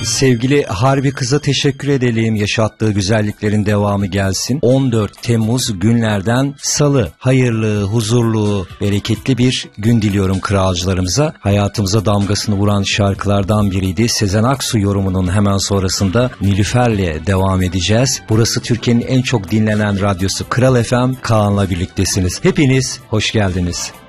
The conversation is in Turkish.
Sevgili Harbi Kız'a teşekkür edelim. Yaşattığı güzelliklerin devamı gelsin. 14 Temmuz günlerden Salı. Hayırlı, huzurlu, bereketli bir gün diliyorum kralcılarımıza. Hayatımıza damgasını vuran şarkılardan biriydi. Sezen Aksu yorumunun hemen sonrasında Nilüfer'le devam edeceğiz. Burası Türkiye'nin en çok dinlenen radyosu Kral FM. Kaan'la birliktesiniz. Hepiniz hoş geldiniz.